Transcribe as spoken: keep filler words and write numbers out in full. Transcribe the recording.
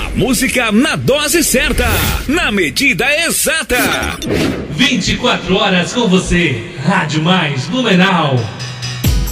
A música na dose certa, na medida exata. vinte e quatro horas com você. Rádio Mais Blumenau.